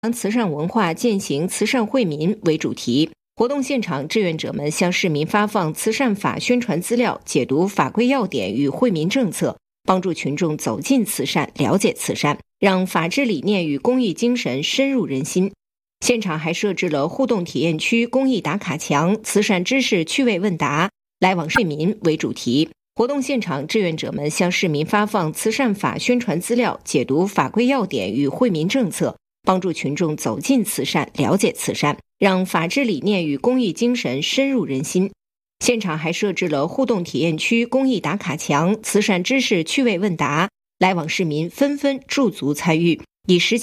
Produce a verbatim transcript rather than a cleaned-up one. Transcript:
慈善文化践行慈善惠民为主题。活动现场，志愿者们向市民发放慈善法宣传资料，解读法规要点与惠民政策，帮助群众走进慈善，了解慈善，让法治理念与公益精神深入人心。现场还设置了互动体验区、公益打卡墙、慈善知识趣味问答，来往市民为主题。活动现场，志愿者们向市民发放慈善法宣传资料，解读法规要点与惠民政策，帮助群众走进慈善，了解慈善，让法治理念与公益精神深入人心。现场还设置了互动体验区、公益打卡墙、慈善知识趣味问答，来往市民纷纷驻足参与，以实